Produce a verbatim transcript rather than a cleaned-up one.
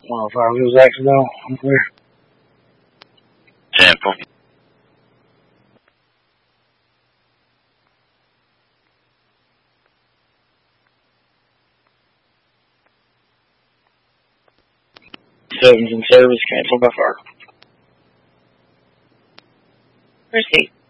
Well, if I was accidental, I'm clear. Temple. Sevens in service, cancel by fire. Proceed.